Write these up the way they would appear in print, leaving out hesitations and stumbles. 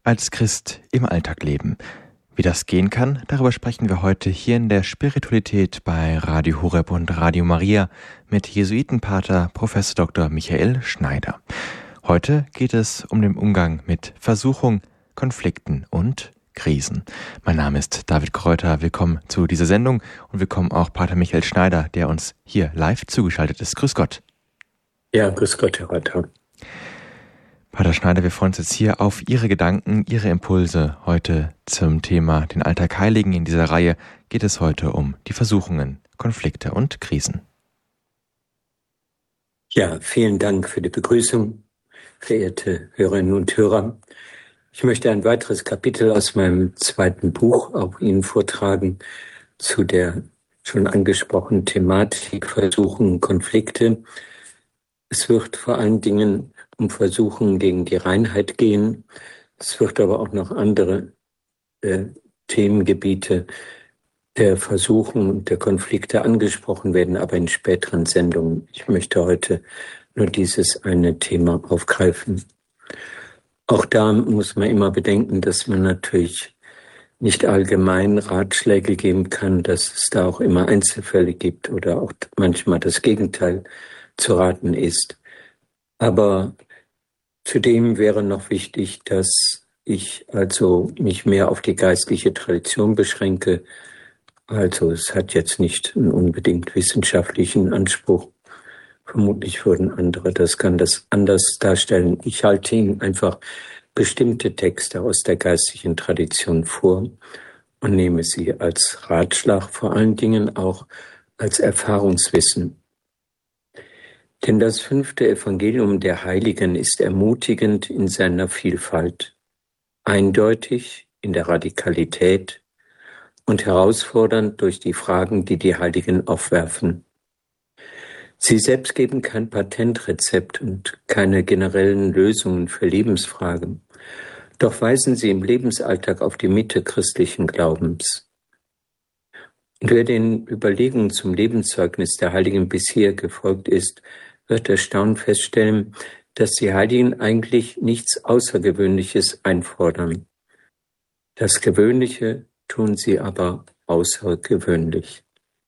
als Christ im Alltag leben. Wie das gehen kann, darüber sprechen wir heute hier in der Spiritualität bei Radio Horeb und Radio Maria mit Jesuitenpater Prof. Dr. Michael Schneider. Heute geht es um den Umgang mit Versuchung, Konflikten und Krisen. Mein Name ist David Kräuter. Willkommen zu dieser Sendung und willkommen auch Pater Michael Schneider, der uns hier live zugeschaltet ist. Grüß Gott. Ja, grüß Gott, Herr Reiter. Pater Schneider, wir freuen uns jetzt hier auf Ihre Gedanken, Ihre Impulse heute zum Thema den Alltag Heiligen. In dieser Reihe geht es heute um die Versuchungen, Konflikte und Krisen. Ja, vielen Dank für die Begrüßung, verehrte Hörerinnen und Hörer. Ich möchte ein weiteres Kapitel aus meinem zweiten Buch auch Ihnen vortragen zu der schon angesprochenen Thematik Versuchungen, Konflikte. Es wird vor allen Dingen um Versuchungen gegen die Reinheit gehen. Es wird aber auch noch andere Themengebiete der Versuchungen und der Konflikte angesprochen werden, aber in späteren Sendungen. Ich möchte heute nur dieses eine Thema aufgreifen. Auch da muss man immer bedenken, dass man natürlich nicht allgemein Ratschläge geben kann, dass es da auch immer Einzelfälle gibt oder auch manchmal das Gegenteil zu raten ist. Aber zudem wäre noch wichtig, dass ich also mich mehr auf die geistliche Tradition beschränke. Also es hat jetzt nicht einen unbedingt wissenschaftlichen Anspruch. Vermutlich würden andere das anders darstellen. Ich halte Ihnen einfach bestimmte Texte aus der geistlichen Tradition vor und nehme sie als Ratschlag, vor allen Dingen auch als Erfahrungswissen. Denn das 5. Evangelium der Heiligen ist ermutigend in seiner Vielfalt, eindeutig in der Radikalität und herausfordernd durch die Fragen, die die Heiligen aufwerfen. Sie selbst geben kein Patentrezept und keine generellen Lösungen für Lebensfragen, doch weisen sie im Lebensalltag auf die Mitte christlichen Glaubens. Und wer den Überlegungen zum Lebenszeugnis der Heiligen bisher gefolgt ist, wird erstaunt feststellen, dass die Heiligen eigentlich nichts Außergewöhnliches einfordern. Das Gewöhnliche tun sie aber außergewöhnlich.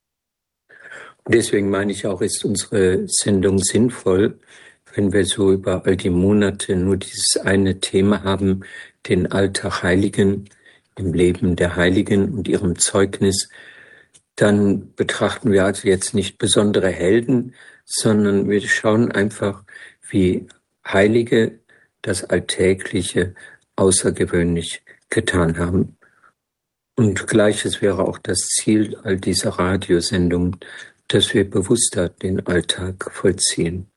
Und deswegen meine ich auch, ist unsere Sendung sinnvoll, wenn wir so über all die Monate nur dieses eine Thema haben, den Alltag Heiligen, im Leben der Heiligen und ihrem Zeugnis. Dann betrachten wir also jetzt nicht besondere Helden, sondern wir schauen einfach, wie Heilige das Alltägliche außergewöhnlich getan haben. Und Gleiches wäre auch das Ziel all dieser Radiosendungen, dass wir bewusster den Alltag vollziehen.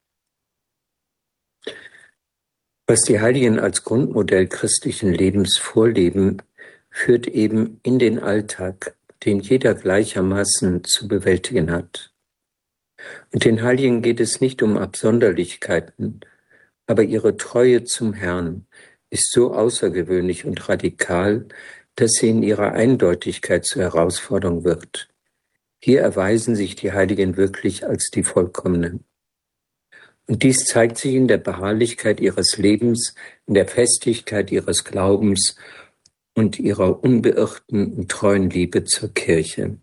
Was die Heiligen als Grundmodell christlichen Lebens vorleben, führt eben in den Alltag, den jeder gleichermaßen zu bewältigen hat. Und den Heiligen geht es nicht um Absonderlichkeiten, aber ihre Treue zum Herrn ist so außergewöhnlich und radikal, dass sie in ihrer Eindeutigkeit zur Herausforderung wird. Hier erweisen sich die Heiligen wirklich als die Vollkommenen. Und dies zeigt sich in der Beharrlichkeit ihres Lebens, in der Festigkeit ihres Glaubens und ihrer unbeirrten und treuen Liebe zur Kirche.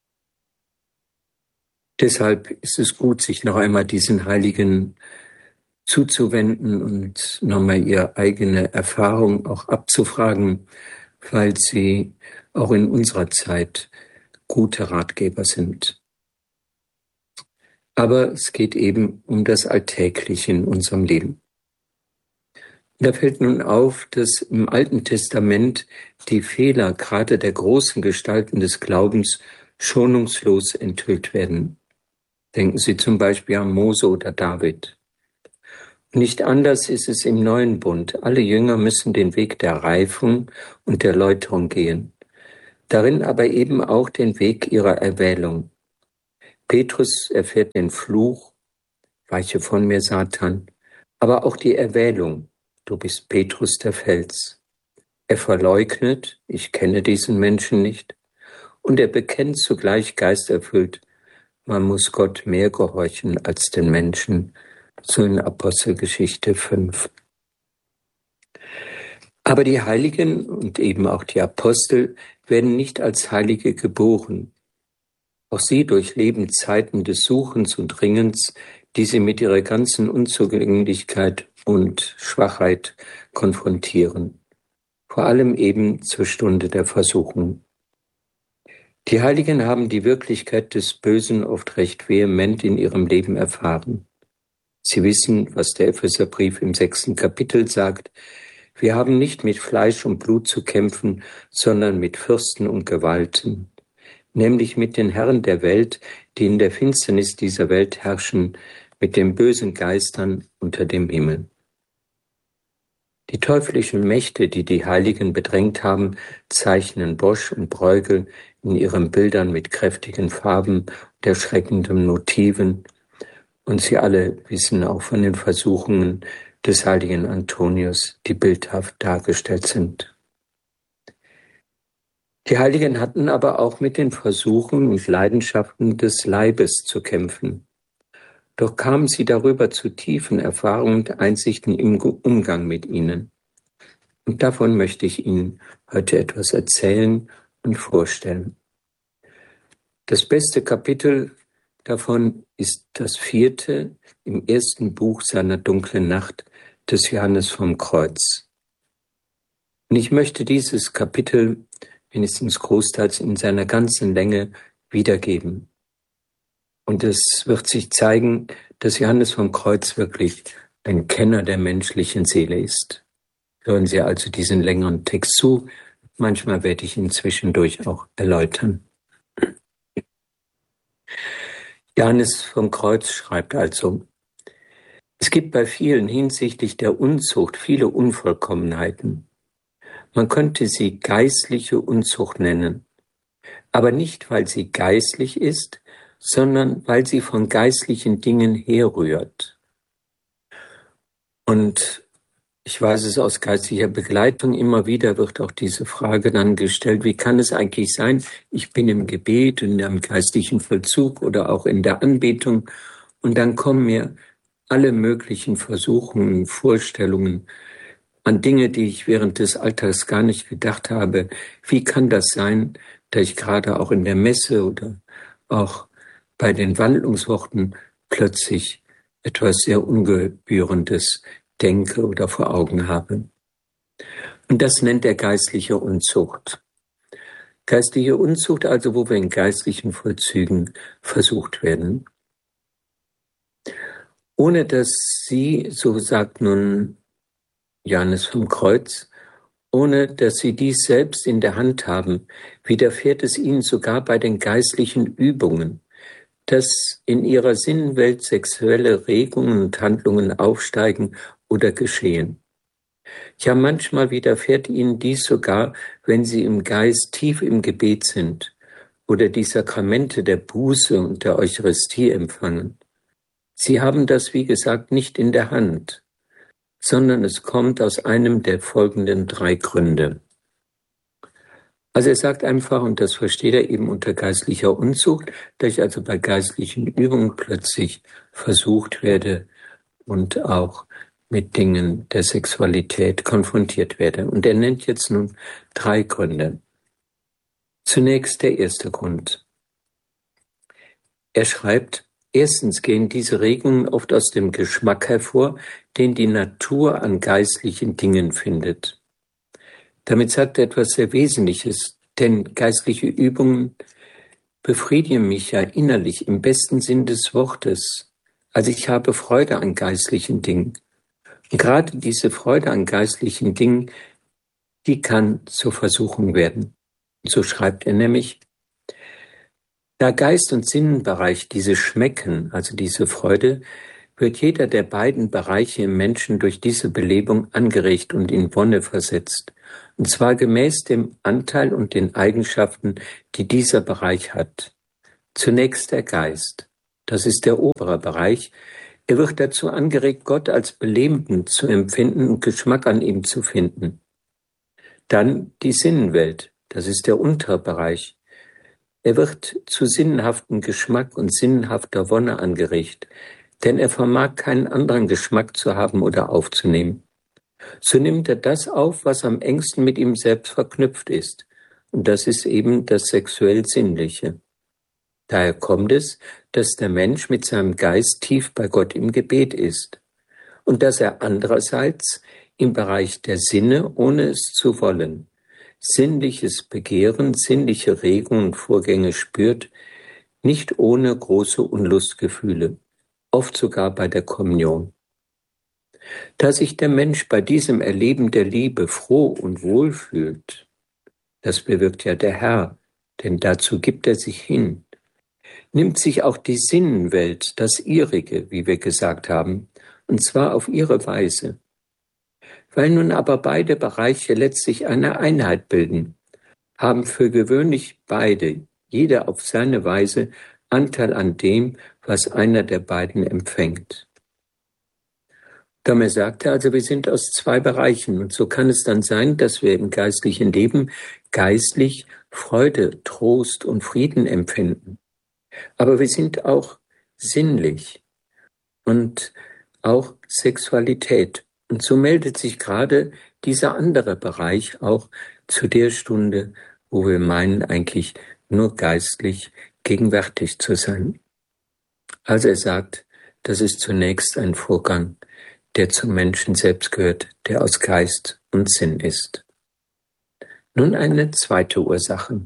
Deshalb ist es gut, sich noch einmal diesen Heiligen zuzuwenden und nochmal ihre eigene Erfahrung auch abzufragen, weil sie auch in unserer Zeit gute Ratgeber sind. Aber es geht eben um das Alltägliche in unserem Leben. Da fällt nun auf, dass im Alten Testament die Fehler gerade der großen Gestalten des Glaubens schonungslos enthüllt werden. Denken Sie zum Beispiel an Mose oder David. Nicht anders ist es im Neuen Bund. Alle Jünger müssen den Weg der Reifung und der Läuterung gehen. Darin aber eben auch den Weg ihrer Erwählung. Petrus erfährt den Fluch, weiche von mir, Satan, aber auch die Erwählung, du bist Petrus der Fels. Er verleugnet, ich kenne diesen Menschen nicht, und er bekennt zugleich geisterfüllt, man muss Gott mehr gehorchen als den Menschen, so in Apostelgeschichte 5. Aber die Heiligen und eben auch die Apostel werden nicht als Heilige geboren. Auch sie durchleben Zeiten des Suchens und Ringens, die sie mit ihrer ganzen Unzugänglichkeit und Schwachheit konfrontieren. Vor allem eben zur Stunde der Versuchung. Die Heiligen haben die Wirklichkeit des Bösen oft recht vehement in ihrem Leben erfahren. Sie wissen, was der Epheserbrief im 6. Kapitel sagt: Wir haben nicht mit Fleisch und Blut zu kämpfen, sondern mit Fürsten und Gewalten, nämlich mit den Herren der Welt, die in der Finsternis dieser Welt herrschen, mit den bösen Geistern unter dem Himmel. Die teuflischen Mächte, die die Heiligen bedrängt haben, zeichnen Bosch und Bruegel in ihren Bildern mit kräftigen Farben und erschreckenden Motiven. Und sie alle wissen auch von den Versuchungen des heiligen Antonius, die bildhaft dargestellt sind. Die Heiligen hatten aber auch mit den Versuchen und Leidenschaften des Leibes zu kämpfen. Doch kamen sie darüber zu tiefen Erfahrungen und Einsichten im Umgang mit ihnen. Und davon möchte ich Ihnen heute etwas erzählen und vorstellen. Das beste Kapitel davon ist das 4. im 1. Buch seiner dunklen Nacht des Johannes vom Kreuz. Und ich möchte dieses Kapitel wenigstens großteils in seiner ganzen Länge wiedergeben. Und es wird sich zeigen, dass Johannes vom Kreuz wirklich ein Kenner der menschlichen Seele ist. Hören Sie also diesen längeren Text zu. Manchmal werde ich ihn zwischendurch auch erläutern. Johannes vom Kreuz schreibt also: Es gibt bei vielen hinsichtlich der Unzucht viele Unvollkommenheiten. Man könnte sie geistliche Unzucht nennen, aber nicht, weil sie geistlich ist, sondern weil sie von geistlichen Dingen herrührt. Und ich weiß es aus geistlicher Begleitung, immer wieder wird auch diese Frage dann gestellt: Wie kann es eigentlich sein, ich bin im Gebet, in einem geistlichen Vollzug oder auch in der Anbetung, und dann kommen mir alle möglichen Versuchungen, Vorstellungen an Dinge, die ich während des Alltags gar nicht gedacht habe. Wie kann das sein, dass ich gerade auch in der Messe oder auch bei den Wandlungsworten plötzlich etwas sehr Ungebührendes denke oder vor Augen habe? Und das nennt er geistliche Unzucht. Geistliche Unzucht also, wo wir in geistlichen Vollzügen versucht werden. Ohne dass sie, so sagt nun Johannes vom Kreuz, ohne dass sie dies selbst in der Hand haben, widerfährt es ihnen sogar bei den geistlichen Übungen, dass in ihrer Sinnenwelt sexuelle Regungen und Handlungen aufsteigen oder geschehen. Ja, manchmal widerfährt ihnen dies sogar, wenn sie im Geist tief im Gebet sind oder die Sakramente der Buße und der Eucharistie empfangen. Sie haben das, wie gesagt, nicht in der Hand, sondern es kommt aus einem der folgenden 3 Gründe. Also er sagt einfach, und das versteht er eben unter geistlicher Unzucht, dass ich also bei geistlichen Übungen plötzlich versucht werde und auch mit Dingen der Sexualität konfrontiert werde. Und er nennt jetzt nun 3 Gründe. Zunächst der erste Grund. Er schreibt: Erstens gehen diese Regungen oft aus dem Geschmack hervor, den die Natur an geistlichen Dingen findet. Damit sagt er etwas sehr Wesentliches, denn geistliche Übungen befriedigen mich ja innerlich im besten Sinn des Wortes. Also ich habe Freude an geistlichen Dingen. Und gerade diese Freude an geistlichen Dingen, die kann zur Versuchung werden. So schreibt er nämlich: Da Geist und Sinnenbereich diese schmecken, also diese Freude, wird jeder der beiden Bereiche im Menschen durch diese Belebung angeregt und in Wonne versetzt, und zwar gemäß dem Anteil und den Eigenschaften, die dieser Bereich hat. Zunächst der Geist, das ist der obere Bereich. Er wird dazu angeregt, Gott als belebend zu empfinden und Geschmack an ihm zu finden. Dann die Sinnenwelt, das ist der untere Bereich. Er wird zu sinnhaftem Geschmack und sinnhafter Wonne angeregt, denn er vermag keinen anderen Geschmack zu haben oder aufzunehmen. So nimmt er das auf, was am engsten mit ihm selbst verknüpft ist. Und das ist eben das sexuell-sinnliche. Daher kommt es, dass der Mensch mit seinem Geist tief bei Gott im Gebet ist und dass er andererseits im Bereich der Sinne, ohne es zu wollen, sinnliches Begehren, sinnliche Regungen und Vorgänge spürt, nicht ohne große Unlustgefühle, oft sogar bei der Kommunion. Da sich der Mensch bei diesem Erleben der Liebe froh und wohl fühlt, das bewirkt ja der Herr, denn dazu gibt er sich hin, nimmt sich auch die Sinnenwelt, das ihrige, wie wir gesagt haben, und zwar auf ihre Weise. Weil nun aber beide Bereiche letztlich eine Einheit bilden, haben für gewöhnlich beide, jeder auf seine Weise, Anteil an dem, was einer der beiden empfängt. Damit sagt er also, wir sind aus zwei Bereichen und so kann es dann sein, dass wir im geistlichen Leben geistlich Freude, Trost und Frieden empfinden. Aber wir sind auch sinnlich und auch Sexualität. Und so meldet sich gerade dieser andere Bereich auch zu der Stunde, wo wir meinen, eigentlich nur geistlich gegenwärtig zu sein. Also er sagt, das ist zunächst ein Vorgang, der zum Menschen selbst gehört, der aus Geist und Sinn ist. Nun eine zweite Ursache.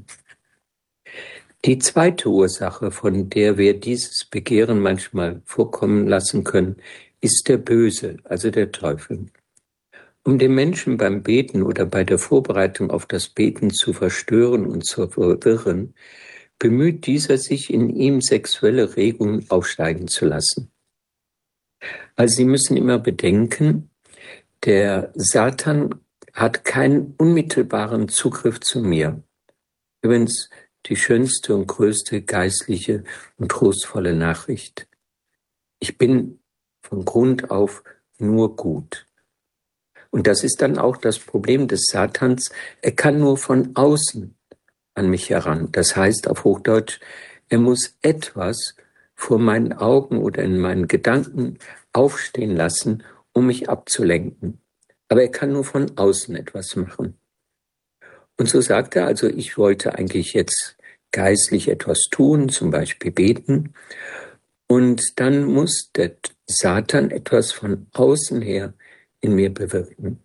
Die zweite Ursache, von der wir dieses Begehren manchmal vorkommen lassen können, ist der Böse, also der Teufel. Um den Menschen beim Beten oder bei der Vorbereitung auf das Beten zu verstören und zu verwirren, bemüht dieser sich, in ihm sexuelle Regungen aufsteigen zu lassen. Also Sie müssen immer bedenken, der Satan hat keinen unmittelbaren Zugriff zu mir. Übrigens die schönste und größte geistliche und trostvolle Nachricht. Ich bin von Grund auf nur gut. Und das ist dann auch das Problem des Satans. Er kann nur von außen an mich heran. Das heißt auf Hochdeutsch, er muss etwas vor meinen Augen oder in meinen Gedanken aufstehen lassen, um mich abzulenken. Aber er kann nur von außen etwas machen. Und so sagt er also, ich wollte eigentlich jetzt geistlich etwas tun, zum Beispiel beten. Und dann muss der Satan etwas von außen her in mir bewirken.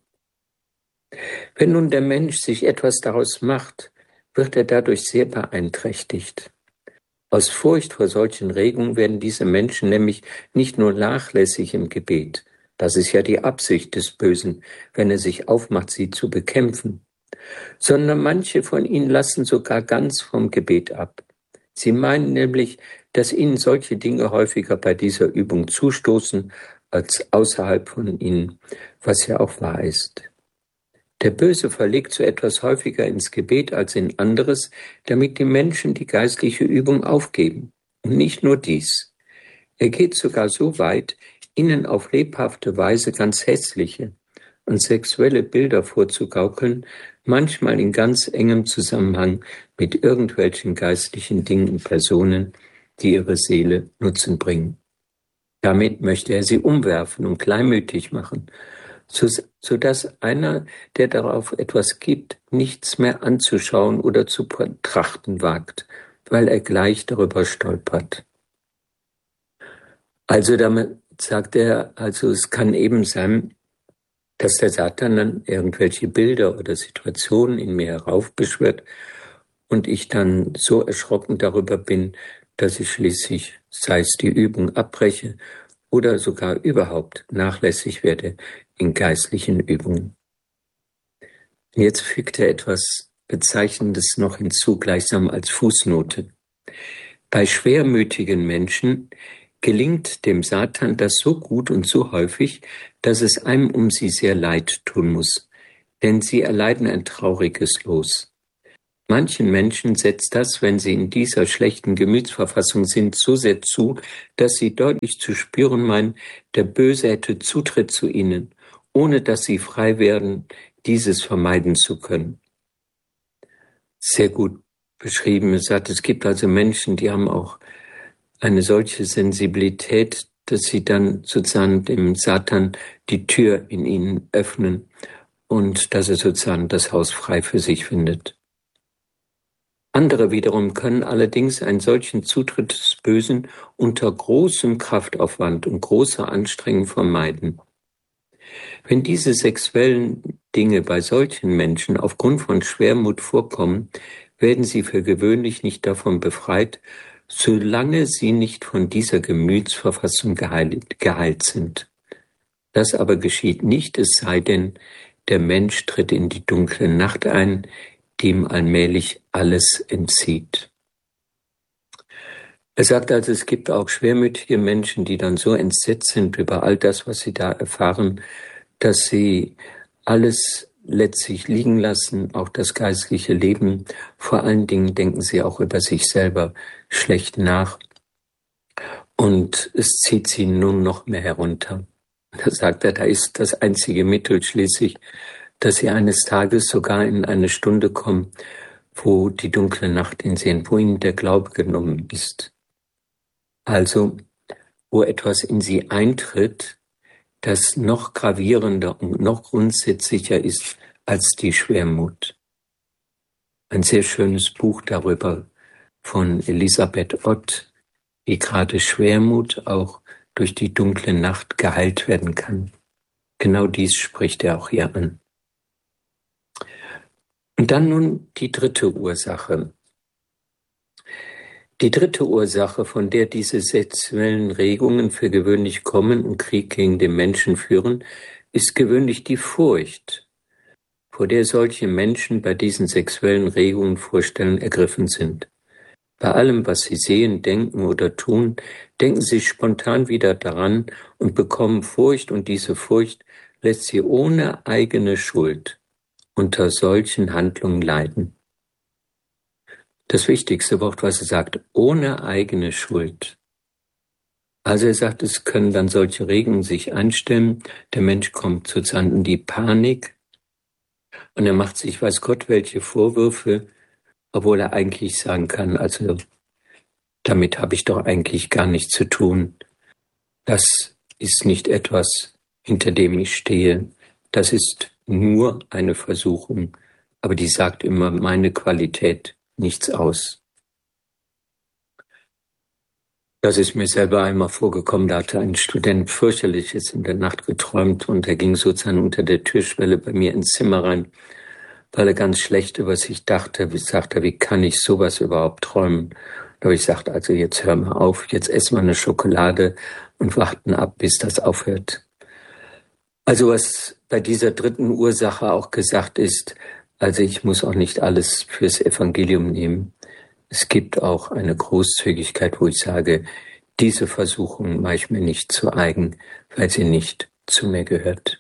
Wenn nun der Mensch sich etwas daraus macht, wird er dadurch sehr beeinträchtigt. Aus Furcht vor solchen Regungen werden diese Menschen nämlich nicht nur nachlässig im Gebet, das ist ja die Absicht des Bösen, wenn er sich aufmacht, sie zu bekämpfen, sondern manche von ihnen lassen sogar ganz vom Gebet ab. Sie meinen nämlich, dass ihnen solche Dinge häufiger bei dieser Übung zustoßen als außerhalb von ihnen, was ja auch wahr ist. Der Böse verlegt so etwas häufiger ins Gebet als in anderes, damit die Menschen die geistliche Übung aufgeben. Und nicht nur dies. Er geht sogar so weit, ihnen auf lebhafte Weise ganz hässliche und sexuelle Bilder vorzugaukeln, manchmal in ganz engem Zusammenhang mit irgendwelchen geistlichen Dingen und Personen, die ihre Seele Nutzen bringen. Damit möchte er sie umwerfen und kleinmütig machen, sodass einer, der darauf etwas gibt, nichts mehr anzuschauen oder zu betrachten wagt, weil er gleich darüber stolpert. Also damit sagt er, also es kann eben sein, dass der Satan dann irgendwelche Bilder oder Situationen in mir heraufbeschwört und ich dann so erschrocken darüber bin, dass ich schließlich, sei es die Übung, abbreche oder sogar überhaupt nachlässig werde in geistlichen Übungen. Jetzt fügt er etwas Bezeichnendes noch hinzu, gleichsam als Fußnote. Bei schwermütigen Menschen gelingt dem Satan das so gut und so häufig, dass es einem um sie sehr leid tun muss, denn sie erleiden ein trauriges Los. Manchen Menschen setzt das, wenn sie in dieser schlechten Gemütsverfassung sind, so sehr zu, dass sie deutlich zu spüren meinen, der Böse hätte Zutritt zu ihnen, ohne dass sie frei werden, dieses vermeiden zu können. Sehr gut beschrieben. Es gibt also Menschen, die haben auch eine solche Sensibilität, dass sie dann sozusagen dem Satan die Tür in ihnen öffnen und dass er sozusagen das Haus frei für sich findet. Andere wiederum können allerdings einen solchen Zutritt des Bösen unter großem Kraftaufwand und großer Anstrengung vermeiden. Wenn diese sexuellen Dinge bei solchen Menschen aufgrund von Schwermut vorkommen, werden sie für gewöhnlich nicht davon befreit, solange sie nicht von dieser Gemütsverfassung geheilt sind. Das aber geschieht nicht, es sei denn, der Mensch tritt in die dunkle Nacht ein, die ihm allmählich alles entzieht. Er sagt also, es gibt auch schwermütige Menschen, die dann so entsetzt sind über all das, was sie da erfahren, dass sie alles letztlich liegen lassen, auch das geistliche Leben. Vor allen Dingen denken sie auch über sich selber schlecht nach und es zieht sie nun noch mehr herunter. Da sagt er, da ist das einzige Mittel schließlich, dass sie eines Tages sogar in eine Stunde kommen, wo die dunkle Nacht ihn sehen, wo ihnen der Glaube genommen ist. Also, wo etwas in sie eintritt, das noch gravierender und noch grundsätzlicher ist als die Schwermut. Ein sehr schönes Buch darüber von Elisabeth Ott, wie gerade Schwermut auch durch die dunkle Nacht geheilt werden kann. Genau dies spricht er auch hier an. Und dann nun die dritte Ursache. Die dritte Ursache, von der diese sexuellen Regungen für gewöhnlich kommen und Krieg gegen den Menschen führen, ist gewöhnlich die Furcht, vor der solche Menschen bei diesen sexuellen Regungen vorstellen ergriffen sind. Bei allem, was sie sehen, denken oder tun, denken sie spontan wieder daran und bekommen Furcht, und diese Furcht lässt sie ohne eigene Schuld unter solchen Handlungen leiden. Das wichtigste Wort, was er sagt, ohne eigene Schuld. Also er sagt, es können dann solche Regungen sich einstellen, der Mensch kommt sozusagen in die Panik und er macht sich, weiß Gott, welche Vorwürfe, obwohl er eigentlich sagen kann, also damit habe ich doch eigentlich gar nichts zu tun. Das ist nicht etwas, hinter dem ich stehe. Das ist nur eine Versuchung, aber die sagt immer meine Qualität nichts aus. Das ist mir selber einmal vorgekommen, da hatte ein Student fürchterliches in der Nacht geträumt und er ging sozusagen unter der Türschwelle bei mir ins Zimmer rein, weil er ganz schlecht über sich dachte. Ich sagte, wie kann ich sowas überhaupt träumen? Da habe ich gesagt, also jetzt hör mal auf, jetzt essen wir eine Schokolade und warten ab, bis das aufhört. Also was bei dieser dritten Ursache auch gesagt ist, also ich muss auch nicht alles fürs Evangelium nehmen. Es gibt auch eine Großzügigkeit, wo ich sage, diese Versuchung mache ich mir nicht zu eigen, weil sie nicht zu mir gehört.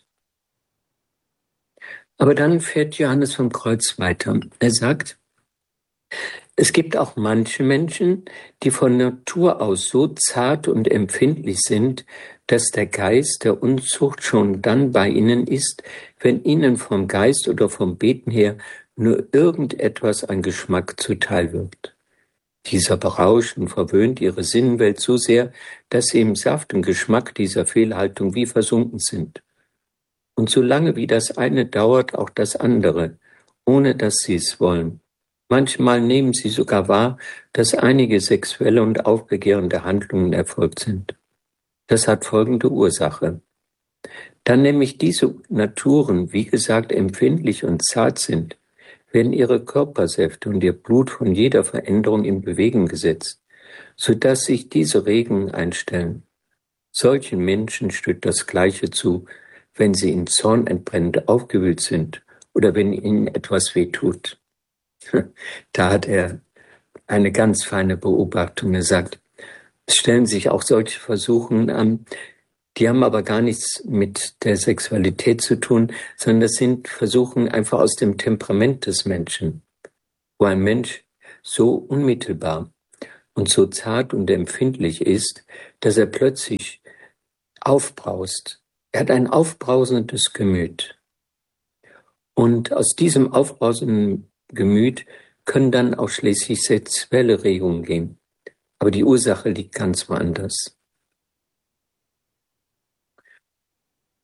Aber dann fährt Johannes vom Kreuz weiter. Er sagt, es gibt auch manche Menschen, die von Natur aus so zart und empfindlich sind, dass der Geist der Unzucht schon dann bei ihnen ist, wenn ihnen vom Geist oder vom Beten her nur irgendetwas an Geschmack zuteil wird. Dieser berauscht und verwöhnt ihre Sinnenwelt so sehr, dass sie im Saft und Geschmack dieser Fehlhaltung wie versunken sind. Und solange wie das eine dauert, auch das andere, ohne dass sie es wollen. Manchmal nehmen sie sogar wahr, dass einige sexuelle und aufbegehrende Handlungen erfolgt sind. Das hat folgende Ursache. Da nämlich diese Naturen, wie gesagt, empfindlich und zart sind, werden ihre Körpersäfte und ihr Blut von jeder Veränderung in Bewegung gesetzt, sodass sich diese Regungen einstellen. Solchen Menschen steht das Gleiche zu, wenn sie in Zorn entbrennend aufgewühlt sind oder wenn ihnen etwas wehtut. Da hat er eine ganz feine Beobachtung. Er sagt, es stellen sich auch solche Versuchungen an, die haben aber gar nichts mit der Sexualität zu tun, sondern das sind Versuchungen einfach aus dem Temperament des Menschen, wo ein Mensch so unmittelbar und so zart und empfindlich ist, dass er plötzlich aufbraust. Er hat ein aufbrausendes Gemüt. Und aus diesem aufbrausenden Gemüt können dann auch schließlich sexuelle Regungen gehen. Aber die Ursache liegt ganz woanders.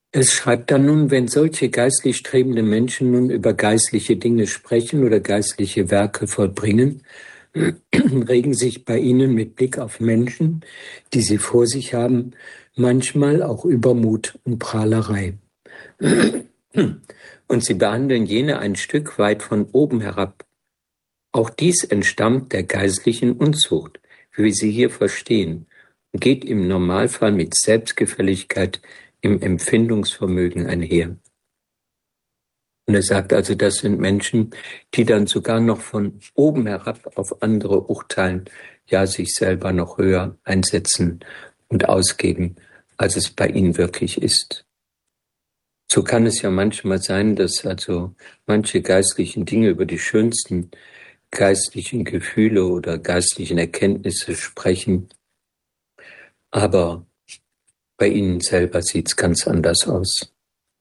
Es schreibt dann nun, wenn solche geistlich strebende Menschen nun über geistliche Dinge sprechen oder geistliche Werke vollbringen, regen sich bei ihnen mit Blick auf Menschen, die sie vor sich haben, manchmal auch Übermut und Prahlerei. Und sie behandeln jene ein Stück weit von oben herab. Auch dies entstammt der geistlichen Unzucht, wie wir sie hier verstehen, und geht im Normalfall mit Selbstgefälligkeit im Empfindungsvermögen einher. Und er sagt also, das sind Menschen, die dann sogar noch von oben herab auf andere urteilen, ja sich selber noch höher einsetzen und ausgeben, als es bei ihnen wirklich ist. So kann es ja manchmal sein, dass also manche geistlichen Dinge über die schönsten geistlichen Gefühle oder geistlichen Erkenntnisse sprechen, aber bei ihnen selber sieht es ganz anders aus.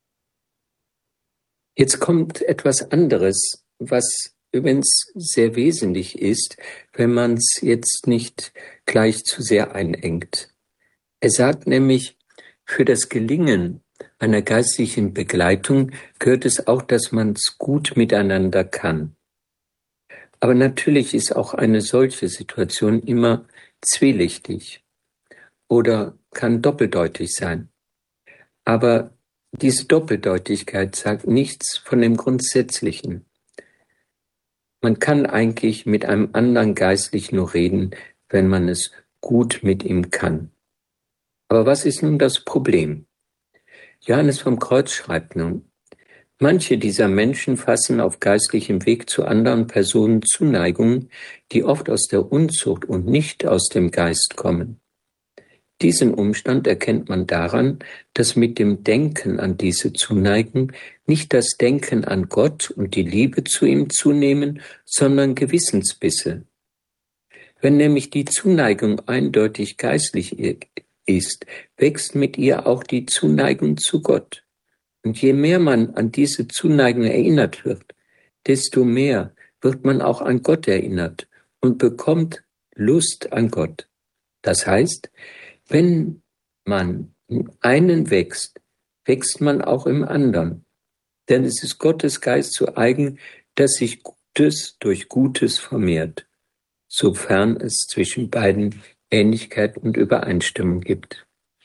Jetzt kommt etwas anderes, was übrigens sehr wesentlich ist, wenn man es jetzt nicht gleich zu sehr einengt. Er sagt nämlich, für das Gelingen einer geistlichen Begleitung gehört es auch, dass man es gut miteinander kann. Aber natürlich ist auch eine solche Situation immer zwielichtig oder kann doppeldeutig sein. Aber diese Doppeldeutigkeit sagt nichts von dem Grundsätzlichen. Man kann eigentlich mit einem anderen geistlich nur reden, wenn man es gut mit ihm kann. Aber was ist nun das Problem? Johannes vom Kreuz schreibt nun, manche dieser Menschen fassen auf geistlichem Weg zu anderen Personen Zuneigungen, die oft aus der Unzucht und nicht aus dem Geist kommen. Diesen Umstand erkennt man daran, dass mit dem Denken an diese Zuneigung nicht das Denken an Gott und die Liebe zu ihm zunehmen, sondern Gewissensbisse. Wenn nämlich die Zuneigung eindeutig geistlich ist, wächst mit ihr auch die Zuneigung zu Gott. Und je mehr man an diese Zuneigung erinnert wird, desto mehr wird man auch an Gott erinnert und bekommt Lust an Gott. Das heißt, wenn man im einen wächst, wächst man auch im anderen. Denn es ist Gottes Geist zu eigen, dass sich Gutes durch Gutes vermehrt, sofern es zwischen beiden Ähnlichkeit und Übereinstimmung gibt.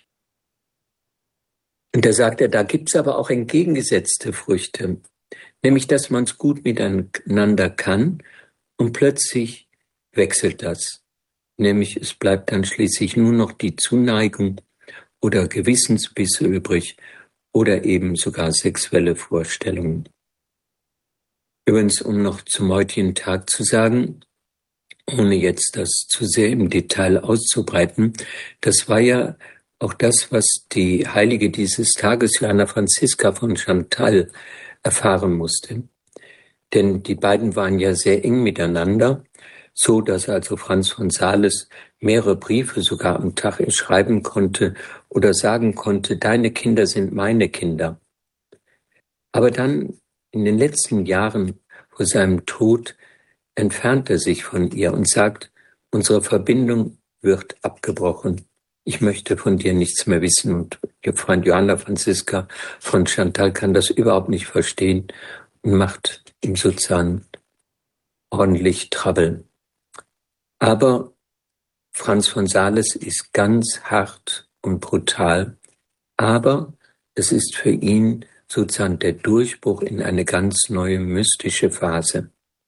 Und da sagt er, da gibt's aber auch entgegengesetzte Früchte, nämlich dass man es gut miteinander kann und plötzlich wechselt das. Nämlich es bleibt dann schließlich nur noch die Zuneigung oder Gewissensbisse übrig oder eben sogar sexuelle Vorstellungen. Übrigens, um noch zum heutigen Tag zu sagen, ohne jetzt das zu sehr im Detail auszubreiten, das war ja auch das, was die Heilige dieses Tages, Johanna Franziska von Chantal, erfahren musste. Denn die beiden waren ja sehr eng miteinander, so dass also Franz von Sales mehrere Briefe sogar am Tag schreiben konnte oder sagen konnte, deine Kinder sind meine Kinder. Aber dann in den letzten Jahren vor seinem Tod entfernt er sich von ihr und sagt, unsere Verbindung wird abgebrochen. Ich möchte von dir nichts mehr wissen. Und ihr Freund Johanna Franziska von Chantal kann das überhaupt nicht verstehen und macht ihm sozusagen ordentlich Trouble. Aber Franz von Sales ist ganz hart und brutal, aber es ist für ihn sozusagen der Durchbruch in eine ganz neue mystische Phase.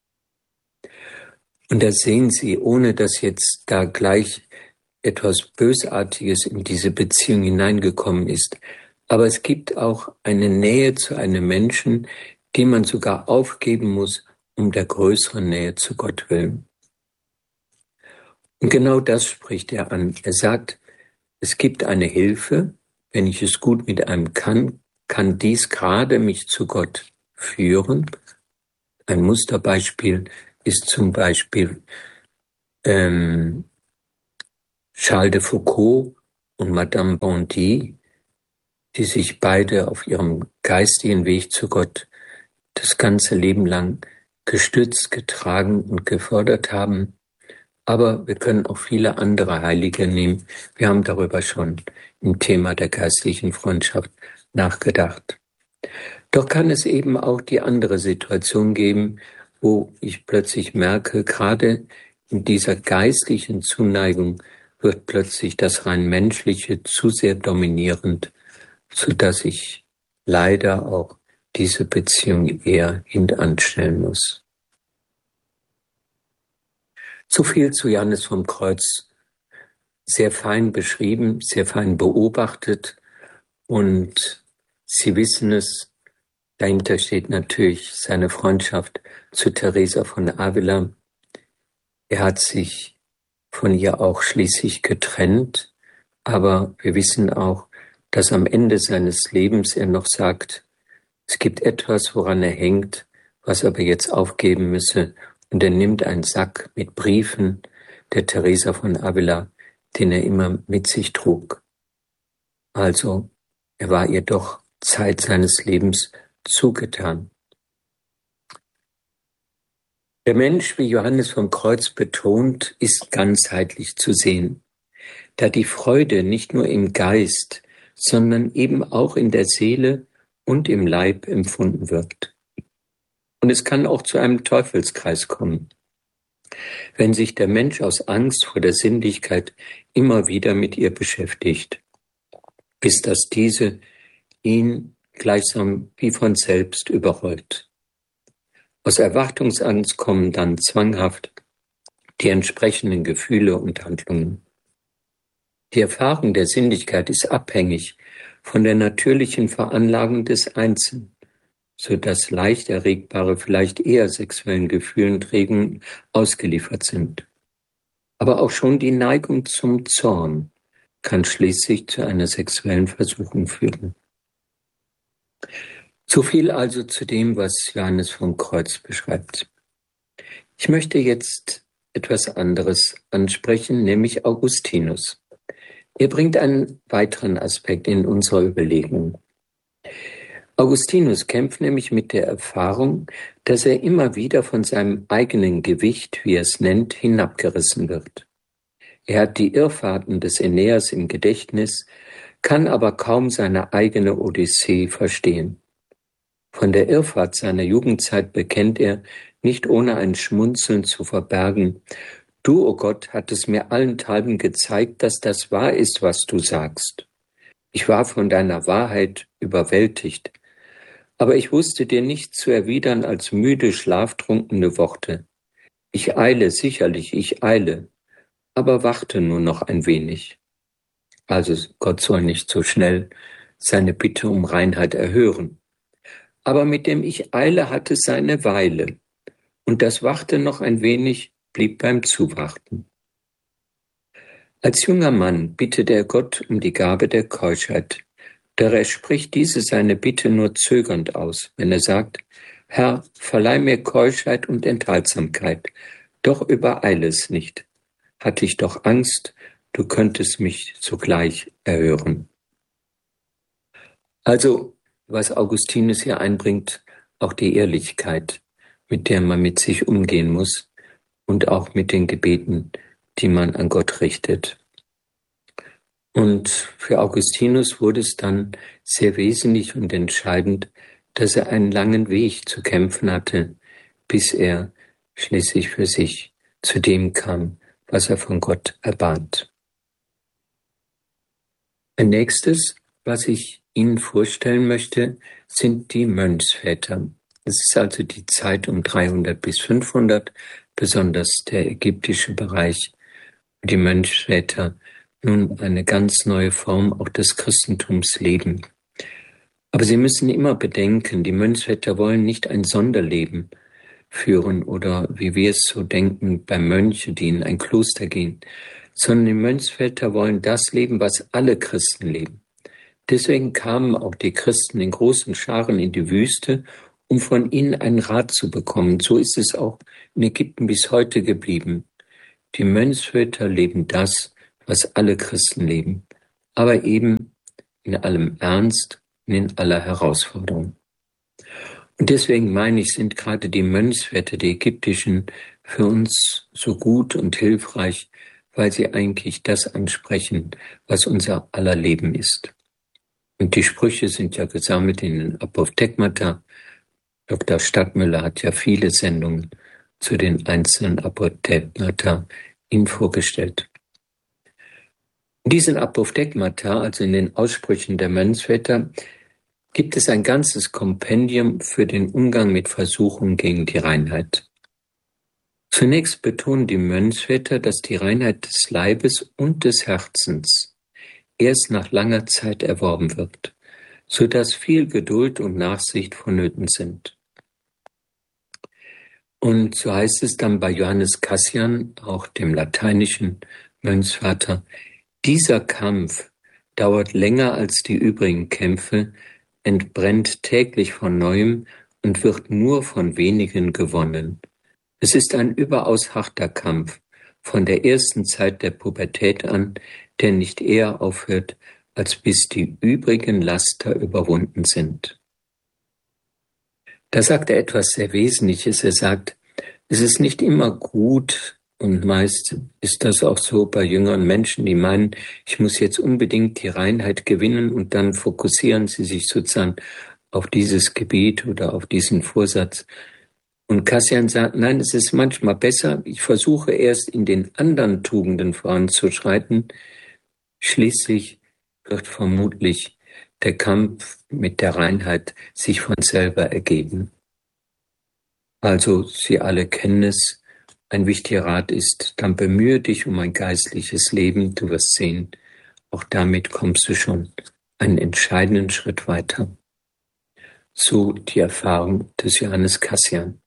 Und da sehen Sie, ohne dass jetzt da gleich etwas Bösartiges in diese Beziehung hineingekommen ist, aber es gibt auch eine Nähe zu einem Menschen, die man sogar aufgeben muss, um der größeren Nähe zu Gott willen. Und genau das spricht er an. Er sagt, es gibt eine Hilfe, wenn ich es gut mit einem kann dies gerade mich zu Gott führen. Ein Musterbeispiel ist zum Beispiel Charles de Foucault und Madame Bondy, die sich beide auf ihrem geistigen Weg zu Gott das ganze Leben lang gestützt, getragen und gefördert haben. Aber wir können auch viele andere Heilige nehmen. Wir haben darüber schon im Thema der geistlichen Freundschaft nachgedacht. Doch kann es eben auch die andere Situation geben, wo ich plötzlich merke, gerade in dieser geistlichen Zuneigung wird plötzlich das rein menschliche zu sehr dominierend, sodass ich leider auch diese Beziehung eher hintanstellen muss. So viel zu Johannes vom Kreuz. Sehr fein beschrieben, sehr fein beobachtet, und Sie wissen es, dahinter steht natürlich seine Freundschaft zu Teresa von Avila. Er hat sich von ihr auch schließlich getrennt, aber wir wissen auch, dass am Ende seines Lebens er noch sagt, es gibt etwas, woran er hängt, was er aber jetzt aufgeben müsse, und er nimmt einen Sack mit Briefen der Teresa von Avila, den er immer mit sich trug. Also, er war ihr doch Zeit seines Lebens zugetan. Der Mensch, wie Johannes vom Kreuz betont, ist ganzheitlich zu sehen, da die Freude nicht nur im Geist, sondern eben auch in der Seele und im Leib empfunden wird. Und es kann auch zu einem Teufelskreis kommen, wenn sich der Mensch aus Angst vor der Sinnlichkeit immer wieder mit ihr beschäftigt, bis dass diese ihn gleichsam wie von selbst überrollt. Aus Erwartungsangst kommen dann zwanghaft die entsprechenden Gefühle und Handlungen. Die Erfahrung der Sinnlichkeit ist abhängig von der natürlichen Veranlagung des Einzelnen, so dass leicht erregbare, vielleicht eher sexuellen Gefühlen und Regungen ausgeliefert sind. Aber auch schon die Neigung zum Zorn kann schließlich zu einer sexuellen Versuchung führen. So viel also zu dem, was Johannes vom Kreuz beschreibt. Ich möchte jetzt etwas anderes ansprechen, nämlich Augustinus. Er bringt einen weiteren Aspekt in unserer Überlegung. Augustinus kämpft nämlich mit der Erfahrung, dass er immer wieder von seinem eigenen Gewicht, wie er es nennt, hinabgerissen wird. Er hat die Irrfahrten des Aeneas im Gedächtnis, kann aber kaum seine eigene Odyssee verstehen. Von der Irrfahrt seiner Jugendzeit bekennt er, nicht ohne ein Schmunzeln zu verbergen: Du, o Gott, hattest mir allenthalben gezeigt, dass das wahr ist, was du sagst. Ich war von deiner Wahrheit überwältigt, aber ich wusste dir nichts zu erwidern als müde, schlaftrunkene Worte. Ich eile, sicherlich, ich eile, aber warte nur noch ein wenig. Also Gott soll nicht so schnell seine Bitte um Reinheit erhören. Aber mit dem Ich eile hatte seine Weile, und das Warte noch ein wenig blieb beim Zuwarten. Als junger Mann bittet er Gott um die Gabe der Keuschheit, doch er spricht diese seine Bitte nur zögernd aus, wenn er sagt: Herr, verleih mir Keuschheit und Enthaltsamkeit, doch übereile es nicht. Hatte ich doch Angst, du könntest mich sogleich erhören. Also, was Augustinus hier einbringt, auch die Ehrlichkeit, mit der man mit sich umgehen muss und auch mit den Gebeten, die man an Gott richtet. Und für Augustinus wurde es dann sehr wesentlich und entscheidend, dass er einen langen Weg zu kämpfen hatte, bis er schließlich für sich zu dem kam, was er von Gott erbat. Ein nächstes, was ich Ihnen vorstellen möchte, sind die Mönchsväter. Es ist also die Zeit um 300 bis 500, besonders der ägyptische Bereich, wo die Mönchsväter nun eine ganz neue Form auch des Christentums leben. Aber Sie müssen immer bedenken, die Mönchsväter wollen nicht ein Sonderleben führen oder, wie wir es so denken, bei Mönche, die in ein Kloster gehen, sondern die Mönchsväter wollen das leben, was alle Christen leben. Deswegen kamen auch die Christen in großen Scharen in die Wüste, um von ihnen einen Rat zu bekommen. So ist es auch in Ägypten bis heute geblieben. Die Mönchsväter leben das, was alle Christen leben, aber eben in allem Ernst und in aller Herausforderung. Und deswegen meine ich, sind gerade die Mönchsväter, die ägyptischen, für uns so gut und hilfreich, weil sie eigentlich das ansprechen, was unser aller Leben ist. Und die Sprüche sind ja gesammelt in den Apophthegmata. Dr. Stadtmüller hat ja viele Sendungen zu den einzelnen Apophthegmata Ihnen vorgestellt. In diesen Apophthegmata, also in den Aussprüchen der Mönchsväter, gibt es ein ganzes Kompendium für den Umgang mit Versuchungen gegen die Reinheit. Zunächst betonen die Mönchsväter, dass die Reinheit des Leibes und des Herzens erst nach langer Zeit erworben wird, so dass viel Geduld und Nachsicht vonnöten sind. Und so heißt es dann bei Johannes Cassian, auch dem lateinischen Mönchsvater: Dieser Kampf dauert länger als die übrigen Kämpfe, entbrennt täglich von Neuem und wird nur von wenigen gewonnen. Es ist ein überaus harter Kampf, von der ersten Zeit der Pubertät an, der nicht eher aufhört, als bis die übrigen Laster überwunden sind. Da sagt er etwas sehr Wesentliches. Er sagt, es ist nicht immer gut, und meist ist das auch so bei jüngeren Menschen, die meinen, ich muss jetzt unbedingt die Reinheit gewinnen, und dann fokussieren sie sich sozusagen auf dieses Gebiet oder auf diesen Vorsatz. Und Cassian sagt, nein, es ist manchmal besser, ich versuche erst in den anderen Tugenden voranzuschreiten, schließlich wird vermutlich der Kampf mit der Reinheit sich von selber ergeben. Also, Sie alle kennen es, ein wichtiger Rat ist, dann bemühe dich um ein geistliches Leben, du wirst sehen, auch damit kommst du schon einen entscheidenden Schritt weiter. So die Erfahrung des Johannes Cassian.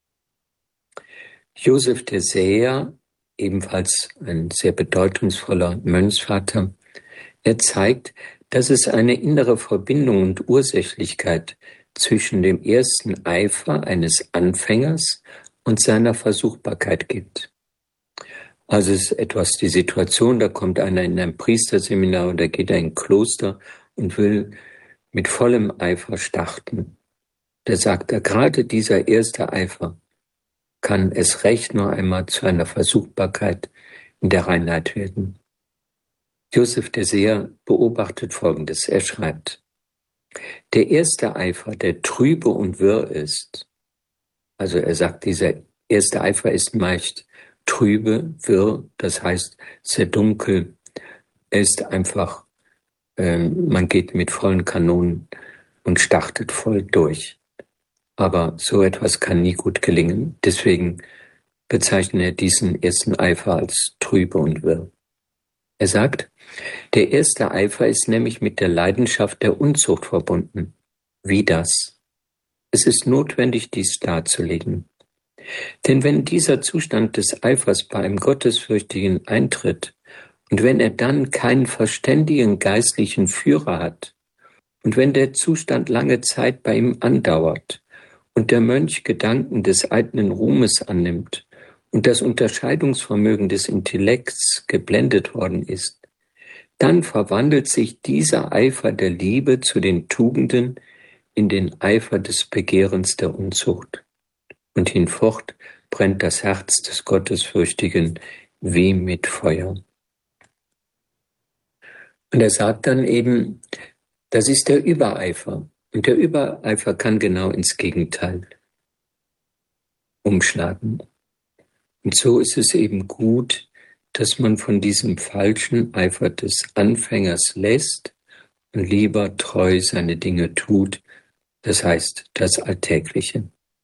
Joseph de Seer, ebenfalls ein sehr bedeutungsvoller Mönchsvater, er zeigt, dass es eine innere Verbindung und Ursächlichkeit zwischen dem ersten Eifer eines Anfängers und seiner Versuchbarkeit gibt. Also es ist etwas die Situation, da kommt einer in ein Priesterseminar oder geht in ein Kloster und will mit vollem Eifer starten. Da sagt er, gerade dieser erste Eifer kann es recht noch einmal zu einer Versuchbarkeit in der Reinheit werden. Joseph de Seer beobachtet Folgendes. Er schreibt, der erste Eifer, der trübe und wirr ist, also er sagt, dieser erste Eifer ist meist trübe, wirr, das heißt sehr dunkel, er ist einfach, man geht mit vollen Kanonen und startet voll durch. Aber so etwas kann nie gut gelingen. Deswegen bezeichnet er diesen ersten Eifer als trübe und wirr. Er sagt, der erste Eifer ist nämlich mit der Leidenschaft der Unzucht verbunden. Wie das? Es ist notwendig, dies darzulegen. Denn wenn dieser Zustand des Eifers bei einem Gottesfürchtigen eintritt und wenn er dann keinen verständigen geistlichen Führer hat und wenn der Zustand lange Zeit bei ihm andauert und der Mönch Gedanken des eigenen Ruhmes annimmt und das Unterscheidungsvermögen des Intellekts geblendet worden ist, dann verwandelt sich dieser Eifer der Liebe zu den Tugenden in den Eifer des Begehrens der Unzucht. Und hinfort brennt das Herz des Gottesfürchtigen wie mit Feuer. Und er sagt dann eben, das ist der Übereifer. Und der Übereifer kann genau ins Gegenteil umschlagen. Und so ist es eben gut, dass man von diesem falschen Eifer des Anfängers lässt und lieber treu seine Dinge tut, das heißt das Alltägliche.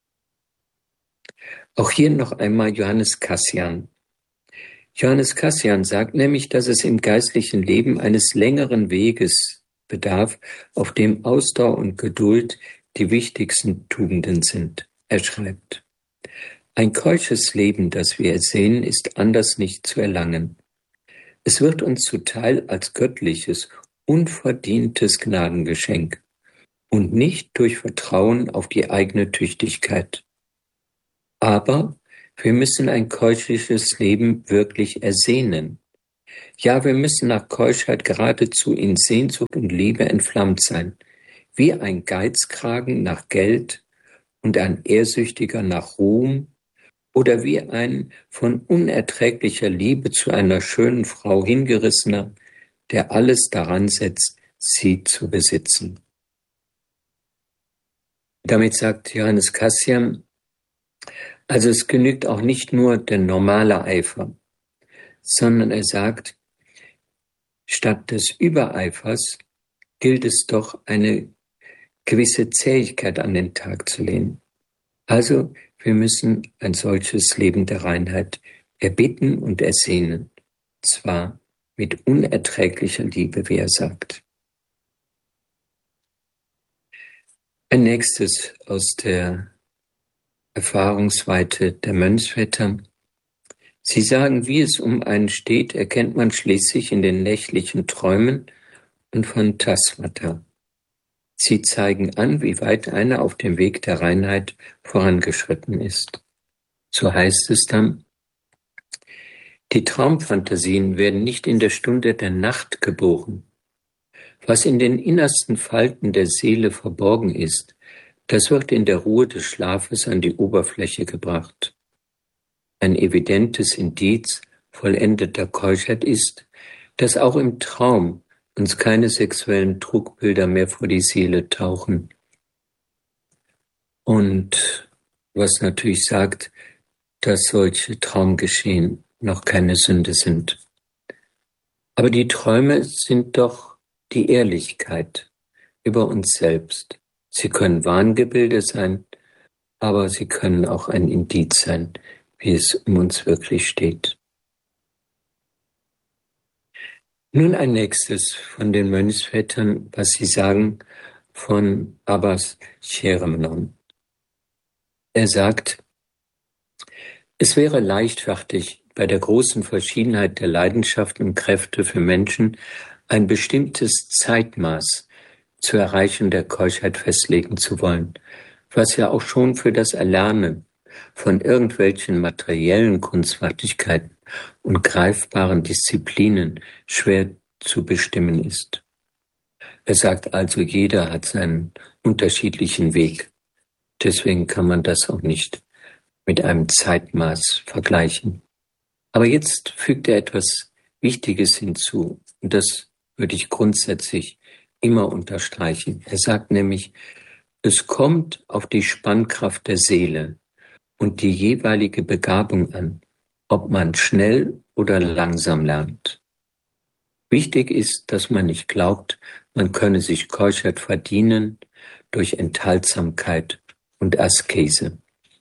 Auch hier noch einmal Johannes Cassian. Johannes Cassian sagt nämlich, dass es im geistlichen Leben eines längeren Weges bedarf, auf dem Ausdauer und Geduld die wichtigsten Tugenden sind. Er schreibt, ein keusches Leben, das wir sehen, ist anders nicht zu erlangen. Es wird uns zuteil als göttliches, unverdientes Gnadengeschenk und nicht durch Vertrauen auf die eigene Tüchtigkeit. Aber wir müssen ein keusches Leben wirklich ersehnen. Ja, wir müssen nach Keuschheit geradezu in Sehnsucht und Liebe entflammt sein, wie ein Geizkragen nach Geld und ein Ehrsüchtiger nach Ruhm oder wie ein von unerträglicher Liebe zu einer schönen Frau hingerissener, der alles daran setzt, sie zu besitzen. Damit sagt Johannes Cassian, also es genügt auch nicht nur der normale Eifer, sondern er sagt, statt des Übereifers gilt es doch, eine gewisse Zähigkeit an den Tag zu legen. Also wir müssen ein solches Leben der Reinheit erbitten und ersehnen, zwar mit unerträglicher Liebe, wie er sagt. Ein nächstes aus der Erfahrungsweite der Mönchsväter. Sie sagen, wie es um einen steht, erkennt man schließlich in den nächtlichen Träumen und Phantasmata. Sie zeigen an, wie weit einer auf dem Weg der Reinheit vorangeschritten ist. So heißt es dann, die Traumfantasien werden nicht in der Stunde der Nacht geboren. Was in den innersten Falten der Seele verborgen ist, das wird in der Ruhe des Schlafes an die Oberfläche gebracht. Ein evidentes Indiz vollendeter Keuschheit ist, dass auch im Traum uns keine sexuellen Trugbilder mehr vor die Seele tauchen. Und was natürlich sagt, dass solche Traumgeschehen noch keine Sünde sind. Aber die Träume sind doch die Ehrlichkeit über uns selbst. Sie können Wahngebilde sein, aber sie können auch ein Indiz sein, wie es um uns wirklich steht. Nun ein nächstes von den Mönchsvätern, was sie sagen von Abbas Cheremnon. Er sagt, es wäre leichtfertig, bei der großen Verschiedenheit der Leidenschaften und Kräfte für Menschen ein bestimmtes Zeitmaß zur Erreichung der Keuschheit festlegen zu wollen, was ja auch schon für das Erlernen von irgendwelchen materiellen Kunstfertigkeiten und greifbaren Disziplinen schwer zu bestimmen ist. Er sagt also, jeder hat seinen unterschiedlichen Weg. Deswegen kann man das auch nicht mit einem Zeitmaß vergleichen. Aber jetzt fügt er etwas Wichtiges hinzu, und das würde ich grundsätzlich immer unterstreichen. Er sagt nämlich, es kommt auf die Spannkraft der Seele und die jeweilige Begabung an, ob man schnell oder langsam lernt. Wichtig ist, dass man nicht glaubt, man könne sich Keuschheit verdienen durch Enthaltsamkeit und Askese.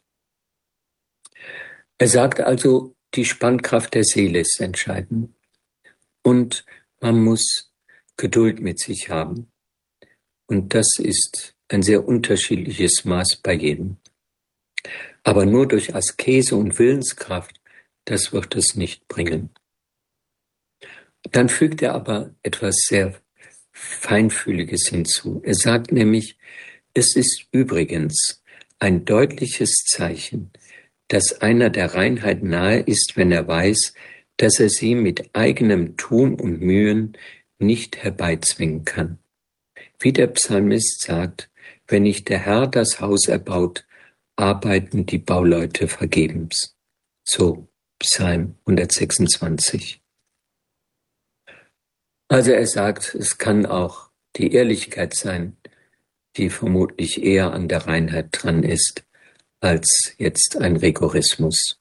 Er sagt also, die Spannkraft der Seele ist entscheidend und man muss Geduld mit sich haben. Und das ist ein sehr unterschiedliches Maß bei jedem. Aber nur durch Askese und Willenskraft, das wird es nicht bringen. Dann fügt er aber etwas sehr Feinfühliges hinzu. Er sagt nämlich, es ist übrigens ein deutliches Zeichen, dass einer der Reinheit nahe ist, wenn er weiß, dass er sie mit eigenem Tun und Mühen nicht herbeizwingen kann. Wie der Psalmist sagt, wenn nicht der Herr das Haus erbaut, arbeiten die Bauleute vergebens. So Psalm 126. Also er sagt, es kann auch die Ehrlichkeit sein, die vermutlich eher an der Reinheit dran ist, als jetzt ein Rigorismus.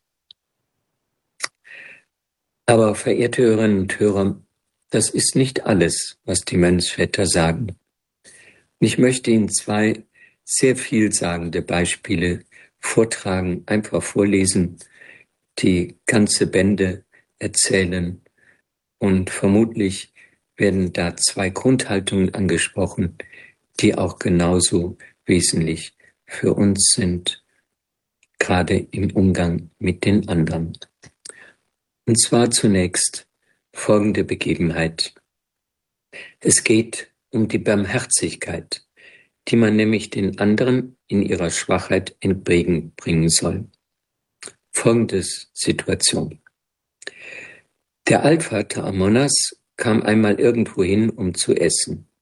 Aber verehrte Hörerinnen und Hörer, das ist nicht alles, was die Mönchsväter sagen. Ich möchte Ihnen zwei sehr vielsagende Beispiele vortragen, einfach vorlesen, die ganze Bände erzählen und vermutlich werden da zwei Grundhaltungen angesprochen, die auch genauso wesentlich für uns sind, gerade im Umgang mit den anderen. Und zwar zunächst folgende Begebenheit. Es geht um die Barmherzigkeit, die man nämlich den anderen in ihrer Schwachheit entgegenbringen soll. Folgende Situation. Der Altvater Amonas kam einmal irgendwo hin, um zu essen.